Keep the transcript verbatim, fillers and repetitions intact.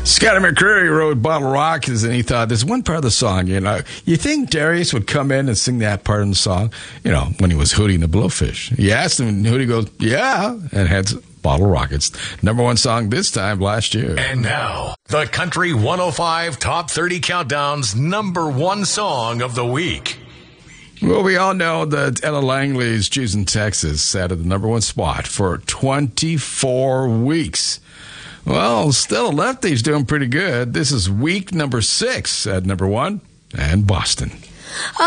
Scotty McCreery wrote Bottle Rockets, and he thought there's one part of the song, you know, you think Darius would come in and sing that part of the song, you know, when he was hooting the blowfish. He asked him, and Hootie goes, yeah, and had Bottle Rockets. Number one song this time last year. And now, the Country one oh five Top thirty Countdown's number one song of the week. Well, we all know that Ella Langley's Choosing Texas sat at the number one spot for twenty-four weeks. Well, Still a Lefty's doing pretty good. This is week number six at number one, and Boston.